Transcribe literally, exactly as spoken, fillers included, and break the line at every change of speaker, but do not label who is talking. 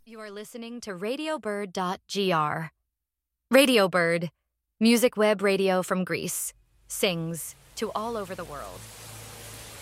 You are listening to radiobird dot g r. Radiobird, music web radio from Greece, sings to all over the world.